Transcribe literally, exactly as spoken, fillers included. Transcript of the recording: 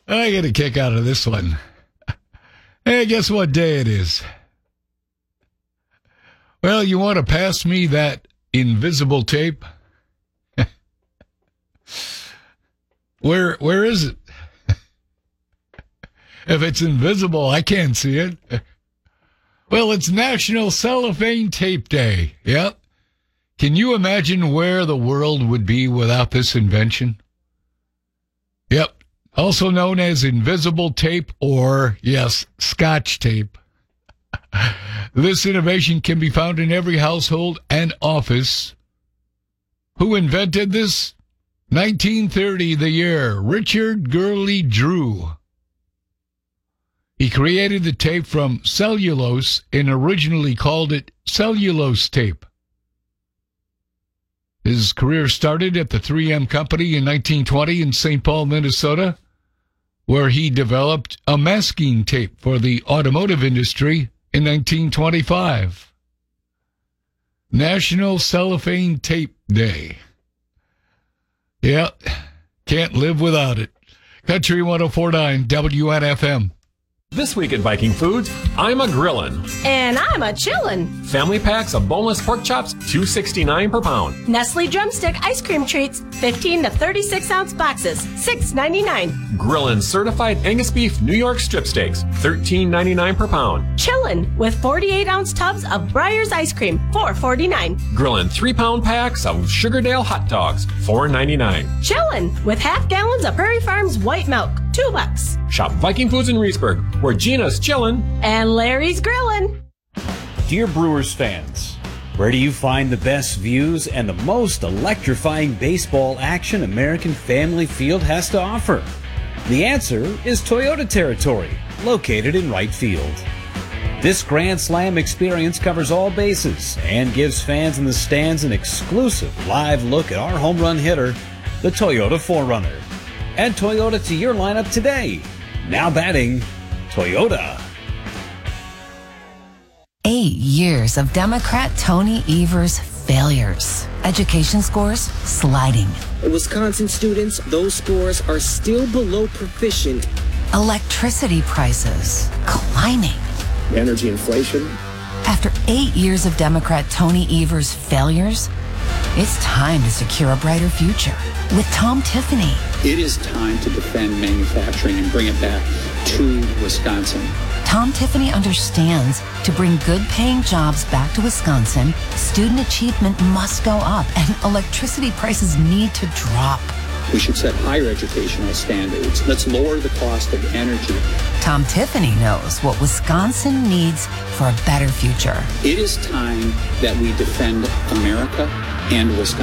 I get a kick out of this one. Hey, guess what day it is? Well, you want to pass me that invisible tape? Where, where is it? If it's invisible, I can't see it. Well, it's National Cellophane Tape Day. Yep. Can you imagine where the world would be without this invention? Yep. Also known as invisible tape or, yes, Scotch tape. This innovation can be found in every household and office. Who invented this? nineteen thirty, the year. Richard Gurley Drew. He created the tape from cellulose and originally called it cellulose tape. His career started at the three M Company in nineteen twenty in Saint Paul, Minnesota, where he developed a masking tape for the automotive industry in nineteen twenty-five. National Cellophane Tape Day. Yeah, can't live without it. Country one oh four point nine W N F M. This week at Viking Foods, I'm a grillin'. And I'm a chillin'. Family packs of boneless pork chops, two sixty-nine per pound. Nestle Drumstick ice cream treats, fifteen to thirty-six ounce boxes, six ninety-nine. Grillin' certified Angus beef New York strip steaks, thirteen ninety-nine per pound. Chillin' with forty-eight ounce tubs of Breyer's ice cream, four forty-nine. Grillin' three pound packs of Sugardale hot dogs, four ninety-nine. Chillin' with half gallons of Prairie Farms white milk, two bucks. Shop Viking Foods in Reesburg, where Gina's chillin'. And Larry's grillin'. Dear Brewers fans, where do you find the best views and the most electrifying baseball action American Family Field has to offer? The answer is Toyota territory, located in right field. This Grand Slam experience covers all bases and gives fans in the stands an exclusive live look at our home run hitter, the Toyota four runner. Add Toyota to your lineup today. Now batting, Toyota. Eight years of Democrat Tony Evers' failures. Education scores sliding. Wisconsin students, those scores are still below proficient. Electricity prices climbing. Energy inflation. After eight years of Democrat Tony Evers' failures, it's time to secure a brighter future with Tom Tiffany. It is time to defend manufacturing and bring it back to Wisconsin. Tom Tiffany understands to bring good-paying jobs back to Wisconsin, student achievement must go up and electricity prices need to drop. We should set higher educational standards. Let's lower the cost of energy. Tom Tiffany knows what Wisconsin needs for a better future. It is time that we defend America and Wisconsin.